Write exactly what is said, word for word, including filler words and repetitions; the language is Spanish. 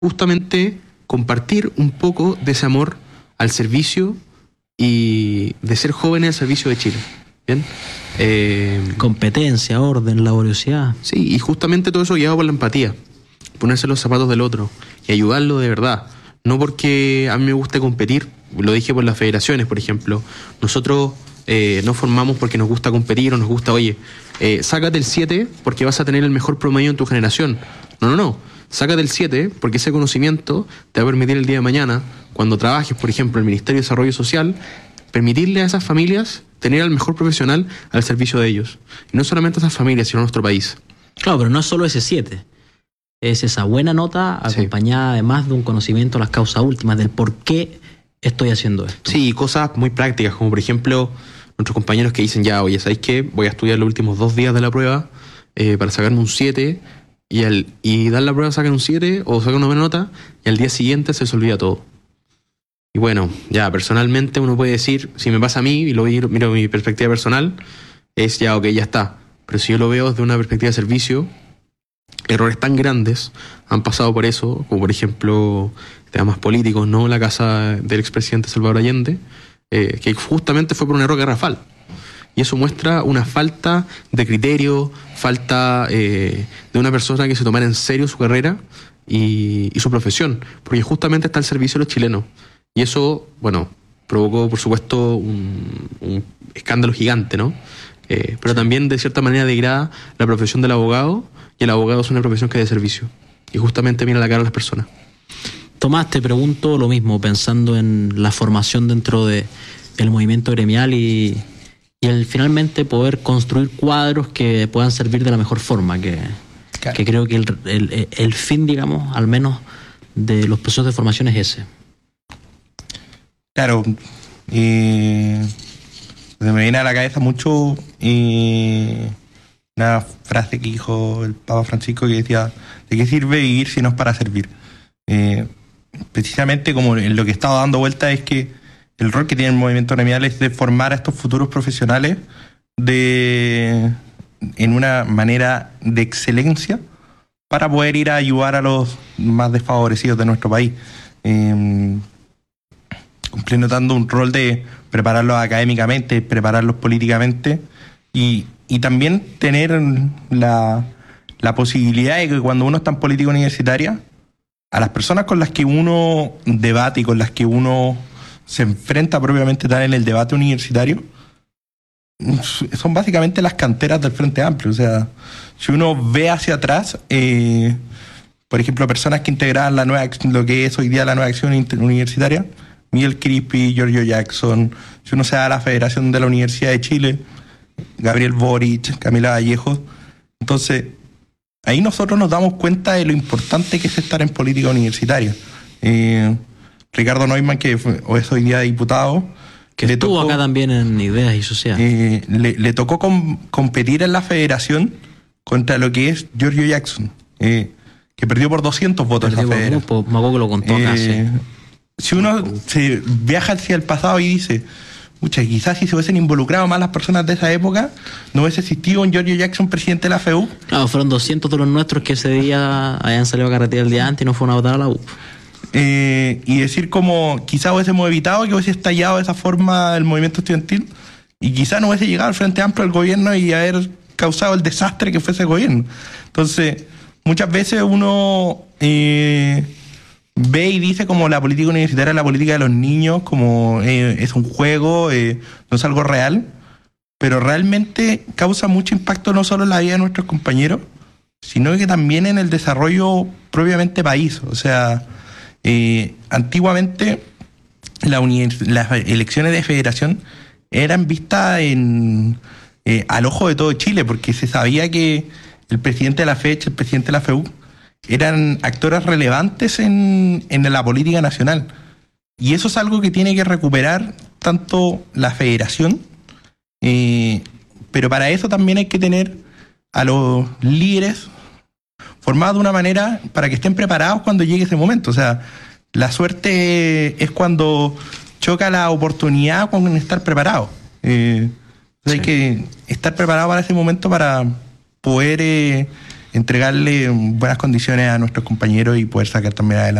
justamente compartir un poco de ese amor al servicio y de ser jóvenes al servicio de Chile. ¿Bien? Eh, Competencia, orden, laboriosidad. Sí, y justamente todo eso guiado por la empatía. Ponerse los zapatos del otro y ayudarlo de verdad. No porque a mí me guste competir, lo dije por las federaciones, por ejemplo. Nosotros eh, no formamos porque nos gusta competir o nos gusta, oye, eh, sácate el siete porque vas a tener el mejor promedio en tu generación. No, no, no. Sácate el siete porque ese conocimiento te va a permitir el día de mañana, cuando trabajes, por ejemplo, en el Ministerio de Desarrollo Social, permitirle a esas familias tener al mejor profesional al servicio de ellos. Y no solamente a esas familias, sino a nuestro país. Claro, pero no es solo ese siete. Es esa buena nota acompañada sí. además de un conocimiento de las causas últimas, del por qué estoy haciendo esto. Sí, cosas muy prácticas, como por ejemplo, nuestros compañeros que dicen, ya, oye, ¿sabéis qué? Voy a estudiar los últimos dos días de la prueba eh, para sacarme un siete, y, al, y dar la prueba sacan un siete o sacan una buena nota, y al día siguiente se les olvida todo. Y bueno, ya, personalmente uno puede decir, si me pasa a mí, y lo miro, miro mi perspectiva personal, es ya, ok, ya está. Pero si yo lo veo desde una perspectiva de servicio, errores tan grandes han pasado por eso, como por ejemplo temas políticos, no la casa del expresidente Salvador Allende, eh, que justamente fue por un error garrafal. Y eso muestra una falta de criterio, falta eh, de una persona que se tomara en serio su carrera y, y su profesión, porque justamente está al servicio de los chilenos. Y eso, bueno, provocó, por supuesto, un, un escándalo gigante, ¿no? Eh, pero también, de cierta manera, degrada la profesión del abogado, y el abogado es una profesión que es de servicio. Y justamente mira la cara a las personas. Tomás, te pregunto lo mismo, pensando en la formación dentro de el movimiento gremial y, y el finalmente poder construir cuadros que puedan servir de la mejor forma, que, claro. que creo que el, el, el fin, digamos, al menos de los procesos de formación es ese. Claro, eh, se me viene a la cabeza mucho eh, una frase que dijo el Papa Francisco que decía, ¿de qué sirve vivir si no es para servir? Eh, precisamente como en lo que he estado dando vuelta es que el rol que tiene el movimiento gremial es de formar a estos futuros profesionales de, en una manera de excelencia para poder ir a ayudar a los más desfavorecidos de nuestro país. Eh, cumpliendo tanto un rol de prepararlos académicamente, prepararlos políticamente y, y también tener la, la posibilidad de que cuando uno está en política universitaria, a las personas con las que uno debate y con las que uno se enfrenta propiamente tal en el debate universitario, son básicamente las canteras del Frente Amplio. O sea, si uno ve hacia atrás, eh, por ejemplo, personas que integraban la nueva, lo que es hoy día la nueva acción universitaria, Miguel Crispi, Giorgio Jackson, si uno se da a la Federación de la Universidad de Chile, Gabriel Boric, Camila Vallejo. Entonces, ahí nosotros nos damos cuenta de lo importante que es estar en política universitaria. Eh, Ricardo Neumann, que fue, o es hoy día diputado, que le estuvo tocó, acá también en Ideas y Sociedad. Eh, le, le tocó com, competir en la federación contra lo que es Giorgio Jackson, eh, que perdió por doscientos votos perdió en la federación. Me acuerdo que lo contó acá, eh, sí. Si uno se viaja hacia el pasado y dice, pucha, quizás si se hubiesen involucrado más las personas de esa época, no hubiese existido un Giorgio Jackson presidente de la F E U. Claro, fueron doscientos de los nuestros que ese día habían salido a carretera el día antes y no fueron a votar a la U. Eh, y decir como, quizás hubiésemos evitado que hubiese estallado de esa forma el movimiento estudiantil y quizás no hubiese llegado al Frente Amplio del gobierno y haber causado el desastre que fue ese gobierno. Entonces, muchas veces uno... Eh, ve y dice como la política universitaria, la política de los niños, como eh, es un juego, eh, no es algo real, pero realmente causa mucho impacto no solo en la vida de nuestros compañeros, sino que también en el desarrollo propiamente país. O sea, eh, antiguamente la univers- las elecciones de federación eran vistas en, eh, al ojo de todo Chile, porque se sabía que el presidente de la fecha, el presidente de la F E U, eran actores relevantes en, en la política nacional. Y eso es algo que tiene que recuperar tanto la federación, eh, pero para eso también hay que tener a los líderes formados de una manera para que estén preparados cuando llegue ese momento. O sea, la suerte es cuando choca la oportunidad con estar preparado. Eh, sí. Hay que estar preparado para ese momento para poder... Eh, entregarle buenas condiciones a nuestros compañeros y poder sacar también adelante